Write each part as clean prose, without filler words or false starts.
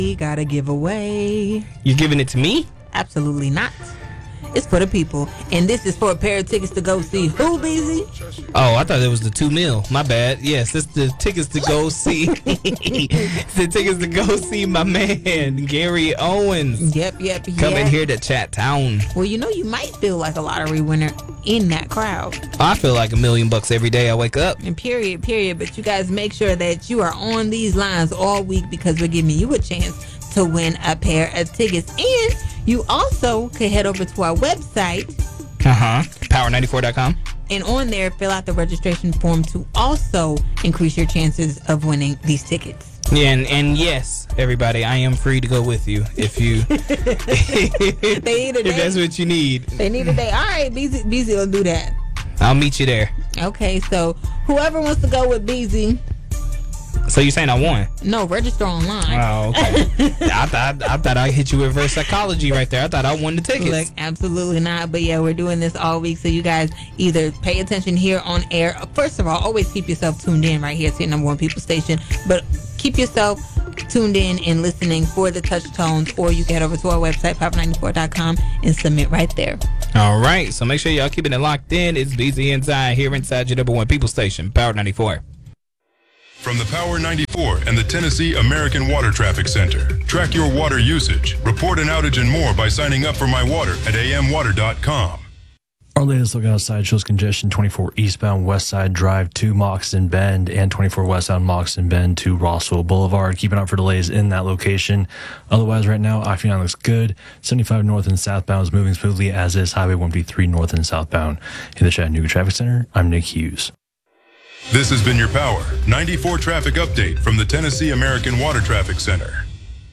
We got a giveaway. You're giving it to me? Absolutely not. It's for the people. And this is for a pair of tickets to go see who, BZ? Oh, I thought it was the $2 million. My bad. Yes, it's the tickets to go see. It's the tickets to go see my man, Gary Owens. Yep. Coming here to Chat Town. Well, you might feel like a lottery winner in that crowd. I feel like $1 million every day I wake up. And period. But you guys make sure that you are on these lines all week because we're giving you a chance to win a pair of tickets. And you also can head over to our website. Power94.com. And on there, fill out the registration form to also increase your chances of winning these tickets. Yeah, and yes, everybody, I am free to go with you if you they need a day. If that's what you need. They need a day. All right, BZ will do that. I'll meet you there. Okay, so whoever wants to go with BZ. So you're saying I won? No, register online. Oh, okay. I thought I hit you with reverse psychology right there. I thought I won the tickets. Look, absolutely not. But yeah, we're doing this all week, so you guys either pay attention here on air. First of all, always keep yourself tuned in right here to your number one people station. But keep yourself tuned in and listening for the touch tones, or you can head over to our website, power94.com, and submit right there. All right, so make sure y'all keeping it locked in. It's BZ Inside here inside your number one people station, Power 94. From the Power 94 and the Tennessee American Water Traffic Center. Track your water usage, report an outage and more by signing up for My Water at amwater.com. Our latest look outside shows congestion 24 eastbound West Side Drive to Moxon Bend and 24 westbound Moxon Bend to Rossville Boulevard. Keep an eye out for delays in that location. Otherwise, right now, I-59 looks good. 75 north and southbound is moving smoothly, as is Highway 153 north and southbound. In the Chattanooga Traffic Center, I'm Nick Hughes. This has been your Power 94 traffic update from the Tennessee American Water Traffic Center.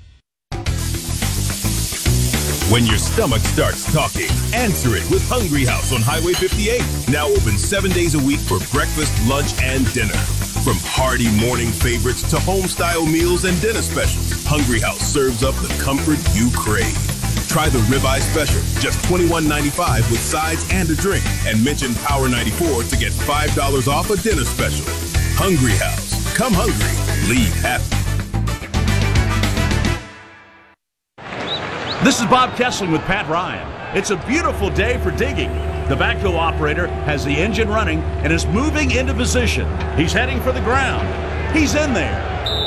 When your stomach starts talking, answer it with Hungry House on Highway 58. Now open 7 days a week for breakfast, lunch, and dinner. From hearty morning favorites to home-style meals and dinner specials, Hungry House serves up the comfort you crave. Try the ribeye special, just $21.95 with sides and a drink. And mention Power 94 to get $5 off a dinner special. Hungry House. Come hungry. Leave happy. This is Bob Kessling with Pat Ryan. It's a beautiful day for digging. The backhoe operator has the engine running and is moving into position. He's heading for the ground. He's in there.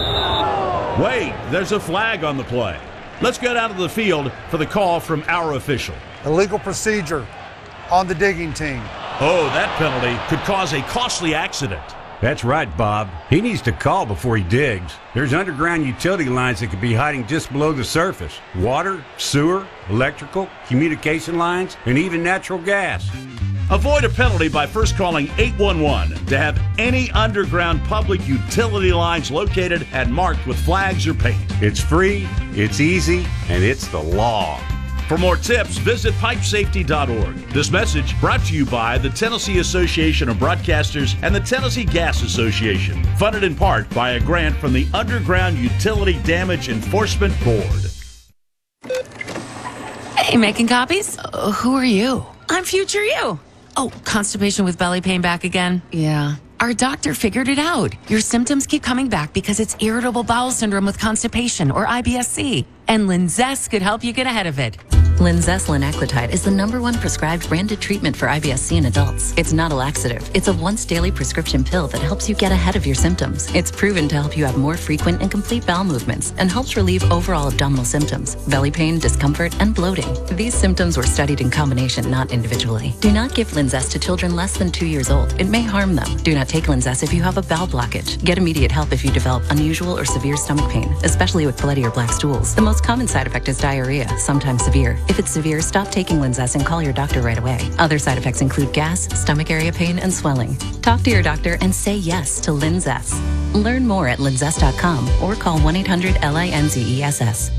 Wait, there's a flag on the play. Let's go down to the field for the call from our official. Illegal procedure on the digging team. Oh, that penalty could cause a costly accident. That's right, Bob. He needs to call before he digs. There's underground utility lines that could be hiding just below the surface. Water, sewer, electrical, communication lines, and even natural gas. Avoid a penalty by first calling 811 to have any underground public utility lines located and marked with flags or paint. It's free, it's easy, and it's the law. For more tips, visit pipesafety.org. This message brought to you by the Tennessee Association of Broadcasters and the Tennessee Gas Association, funded in part by a grant from the Underground Utility Damage Enforcement Board. Hey, making copies? Who are you? I'm future you. Oh, constipation with belly pain back again? Yeah. Our doctor figured it out. Your symptoms keep coming back because it's irritable bowel syndrome with constipation, or IBS-C. And Linzess could help you get ahead of it. Linzess linaclotide is the #1 prescribed branded treatment for IBS-C in adults. It's not a laxative. It's a once-daily prescription pill that helps you get ahead of your symptoms. It's proven to help you have more frequent and complete bowel movements and helps relieve overall abdominal symptoms, belly pain, discomfort, and bloating. These symptoms were studied in combination, not individually. Do not give Linzess to children less than 2 years old. It may harm them. Do not take Linzess if you have a bowel blockage. Get immediate help if you develop unusual or severe stomach pain, especially with bloody or black stools. The most common side effect is diarrhea, sometimes severe. If it's severe, stop taking Linzess and call your doctor right away. Other side effects include gas, stomach area pain, and swelling. Talk to your doctor and say yes to Linzess. Learn more at linzess.com or call 1-800-LINZESS.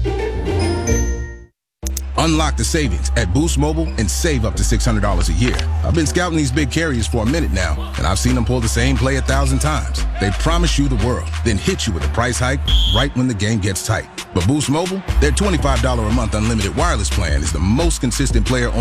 Unlock the savings at Boost Mobile and save up to $600 a year. I've been scouting these big carriers for a minute now, and I've seen them pull the same play 1,000 times. They promise you the world, then hit you with a price hike right when the game gets tight. But Boost Mobile, their $25 a month unlimited wireless plan is the most consistent player on